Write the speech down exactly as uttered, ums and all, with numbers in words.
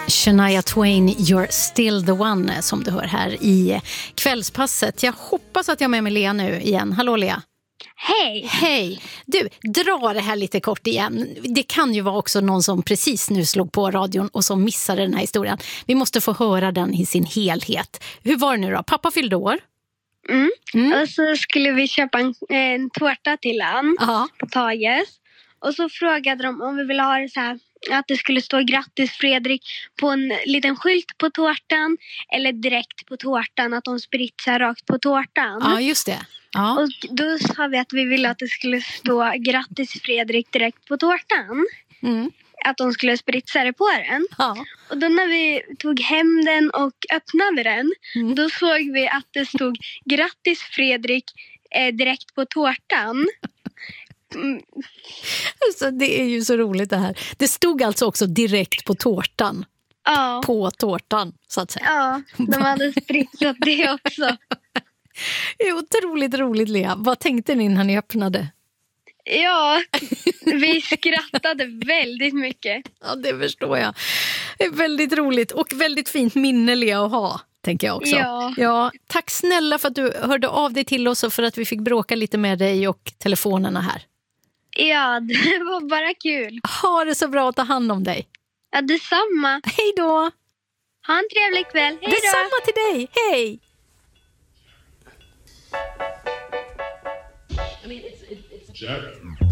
Shania Twain, You're still the one, som du hör här i kvällspasset. Jag hoppas att jag är med med Lea nu igen. Hallå Lea. Hej. Hej. Du, dra det här lite kort igen. Det kan ju vara också någon som precis nu slog på radion och som missade den här historien. Vi måste få höra den i sin helhet. Hur var det nu då? Pappa fyllde år. Mm. Mm. Och så skulle vi köpa en, en tårta till han Aha. på Tages. Och så frågade de om vi ville ha det så här, att det skulle stå grattis Fredrik på en liten skylt på tårtan eller direkt på tårtan, att de spritsar rakt på tårtan. Ja, just det. Ja. Och då sa vi att vi ville att det skulle stå grattis Fredrik direkt på tårtan. Mm. Att de skulle spritsa det på den. Ja. Och då när vi tog hem den och öppnade den, mm. då såg vi att det stod grattis Fredrik eh, direkt på tårtan. Mm. Alltså, det är ju så roligt det här. Det stod alltså också direkt på tårtan. Ja. På tårtan, så att säga. Ja, de hade spritsat det också. Det är otroligt roligt, Lea. Vad tänkte ni när ni öppnade? Ja, vi skrattade väldigt mycket. Ja, det förstår jag. Det är väldigt roligt och väldigt fint minne, Lea, att ha, tänker jag också. Ja. Ja, tack snälla för att du hörde av dig till oss och för att vi fick bråka lite med dig och telefonerna här. Ja, det var bara kul. Ha det så bra att ta hand om dig. Ja, detsamma. Hej då. Ha en trevlig kväll. Hej då. Detsamma till dig. Hej. I mean, it's, it's, it's...